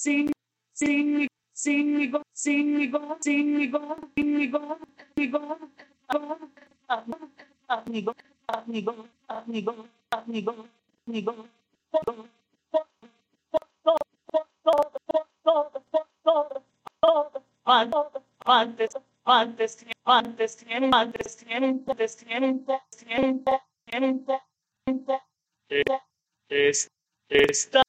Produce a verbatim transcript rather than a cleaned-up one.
sigo, sigo, sigo, sigo, sigo, sigo, sigo, amigo, amigo, amigo, amigo, amigo, antes, antes, antes, antes, antes, antes, antes, es, está